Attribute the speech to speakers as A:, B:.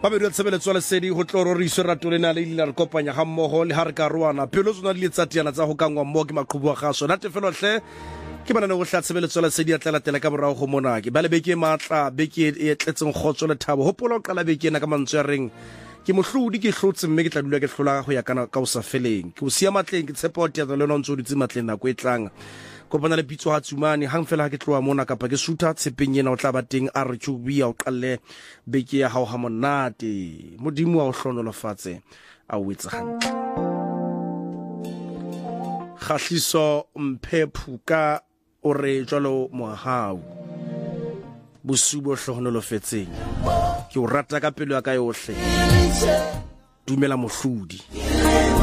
A: Babedi tshebeletso le sedi go tloro re iswe rato le na le ile re kopanya ga mmogo le ha re ka roana pelo tsona le tsatiana tsa go kangwa mmo ke maqhubu wa gaso na tefelo hle ke bana go hla tshebeletso le sedi ya tlela ka morago go mona ke ba le beke matla beke e tletseng khotso le thabo hopola o qala beke na ka mantswe ya reng ke mohlodi ke hlotse mme ke tla dula ke hlola go ya kana ka o sa feleng ke o sia matleng ke tshepa o tia le no ntso ditse matleng na go etlang kopana le pitso ha tsumane hang fela ha ke tloa mona kapa ke sutha tshepeng yena o tla ba teng a re tshubia o qalle beke ya hao ha monate modimo wa o hlonolofatse a o etsa hantle Khahliso Mphephuka o re jwalo mohau bosubo hlohonolofetseng ke o rata ka pelo ya ka yohle dumela mohlodi